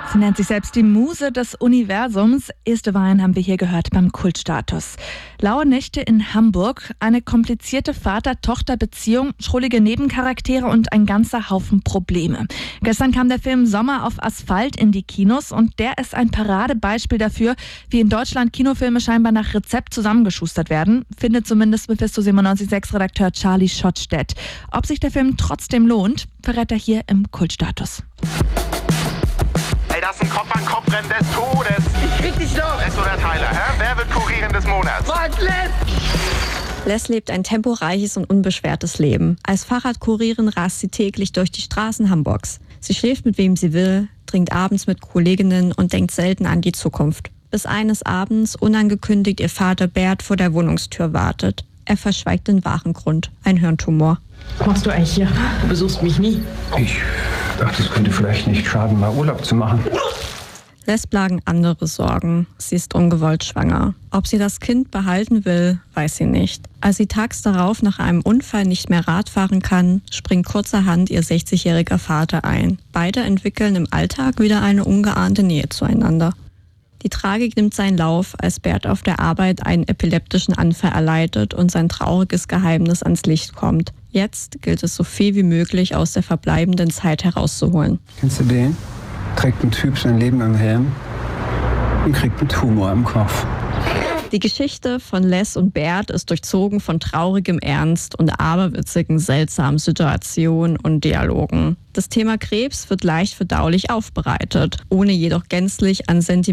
Sie nennt sich selbst die Muse des Universums. Erste Wein haben wir hier gehört beim Kultstatus. Laue Nächte in Hamburg, eine komplizierte Vater-Tochter-Beziehung, schrullige Nebencharaktere und ein ganzer Haufen Probleme. Gestern kam der Film Sommer auf Asphalt in die Kinos und der ist ein Paradebeispiel dafür, wie in Deutschland Kinofilme scheinbar nach Rezept zusammengeschustert werden, findet zumindest Mephisto 97.6-Redakteur Charlie Schottstedt. Ob sich der Film trotzdem lohnt, verrät er hier im Kultstatus. Ey, das ist ein Kopf-an-Kopf-Rennen des Todes. Ich krieg dich noch. Les oder Tyler, hä? Wer wird Kurierin des Monats? Was, Les? Les lebt ein temporeiches und unbeschwertes Leben. Als Fahrradkurierin rast sie täglich durch die Straßen Hamburgs. Sie schläft mit wem sie will, trinkt abends mit Kolleginnen und denkt selten an die Zukunft. Bis eines Abends unangekündigt ihr Vater Bert vor der Wohnungstür wartet. Er verschweigt den wahren Grund, ein Hirntumor. Was machst du eigentlich hier? Du besuchst mich nie. Ich dachte, es könnte vielleicht nicht schaden, mal Urlaub zu machen. Les plagen andere Sorgen. Sie ist ungewollt schwanger. Ob sie das Kind behalten will, weiß sie nicht. Als sie tags darauf nach einem Unfall nicht mehr Rad fahren kann, springt kurzerhand ihr 60-jähriger Vater ein. Beide entwickeln im Alltag wieder eine ungeahnte Nähe zueinander. Die Tragik nimmt seinen Lauf, als Bert auf der Arbeit einen epileptischen Anfall erleidet und sein trauriges Geheimnis ans Licht kommt. Jetzt gilt es, so viel wie möglich aus der verbleibenden Zeit herauszuholen. Kennst du den? Trägt ein Typ sein Leben im Helm und kriegt einen Tumor im Kopf. Die Geschichte von Les und Bert ist durchzogen von traurigem Ernst und aberwitzigen, seltsamen Situationen und Dialogen. Das Thema Krebs wird leicht verdaulich aufbereitet, ohne jedoch gänzlich an